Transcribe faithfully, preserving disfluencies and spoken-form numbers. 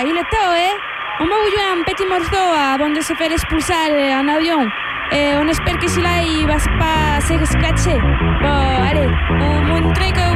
Mira, il est tard, eh? On m'a voulu un petit morceau avant de se faire expulser en avion. Et on espère que celui-là, il va pas se scratcher. Bon, allez, vous montrez que